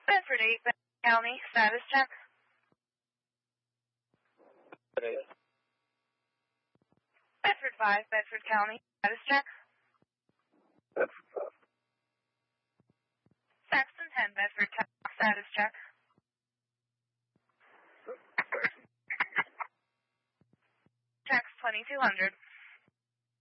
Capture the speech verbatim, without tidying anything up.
Bedford eight, Bedford County, status check. Bedford five, Bedford County, status check. Bedford five. Saxton ten, Bedford County, status check. Tax twenty-two hundred.